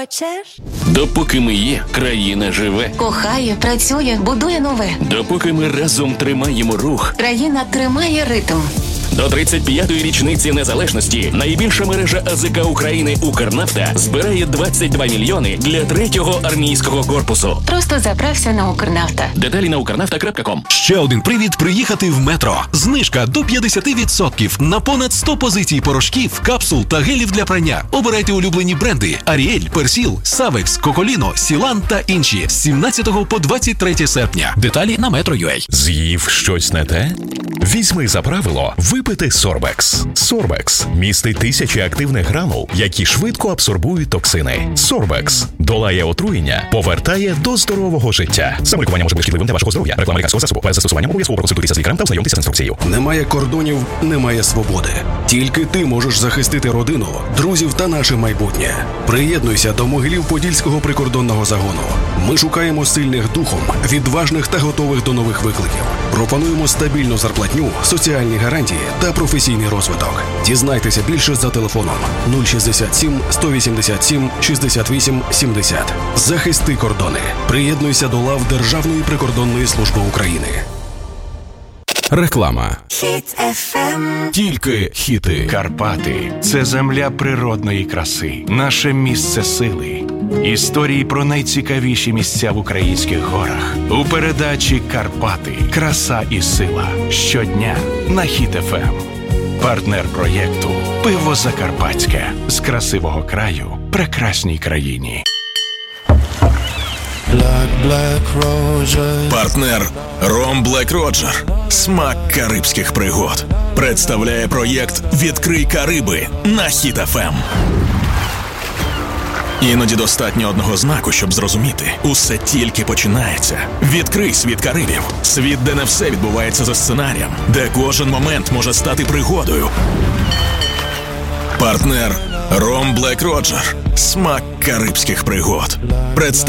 Хочеш? Допоки ми є, країна живе. Кохає, працює, будує нове. Допоки ми разом тримаємо рух. Країна тримає ритм. До 35-ї річниці незалежності найбільша мережа АЗК України «Укрнафта» збирає 22 мільйони для 3-го армійського корпусу. Просто заправся на «Укрнафта». Деталі на ukrnafta.com. Ще один привід приїхати в метро. Знижка до 50% на понад 100 позицій порошків, капсул та гелів для прання. Обирайте улюблені бренди Ariel, Persil, Savex, Коcolino, Сілан та інші з 17 по 23 серпня. Деталі на Metro.ua. З'їв щось не те? Візьми за правило випити Сорбекс. Сорбекс містить тисячі активних гранул, які швидко абсорбують токсини. Сорбекс долає отруєння, повертає до здорового життя. Саме лікування може бути шкідливим для вашого здоров'я. Реклама лікарського засобу. Перед застосуванням обов'язково проконсультуйтеся з лікарем та ознайомтеся з інструкцією. Немає кордонів, немає свободи. Тільки ти можеш захистити родину, друзів та наше майбутнє. Приєднуйся до Могилів-Подільського прикордонного загону. Ми шукаємо сильних духом, відважних та готових до нових викликів. Пропонуємо стабільну зарплатню, соціальні гарантії та професійний розвиток. Дізнайтеся більше за телефоном 067 187 68 70. Захисти кордони. Приєднуйся до лав Державної прикордонної служби України. Реклама. Хіт FM. Тільки хіти. Карпати – це земля природної краси, наше місце сили. Історії про найцікавіші місця в українських горах. У передачі «Карпати. Краса і сила». Щодня на Хіт FM. Партнер проєкту «Пиво Закарпатське». З красивого краю прекрасній країні. Партнер Ром Блек Роджер. Смак карибських пригод. Представляє проєкт «Відкрий Кариби» на Хіт FM. Іноді достатньо одного знаку, щоб зрозуміти. Усе тільки починається. Відкрий світ Карибів. Світ, де не все відбувається за сценарієм. Де кожен момент може стати пригодою. Партнер Ром Блек Роджер. Смак карибських пригод. Представляє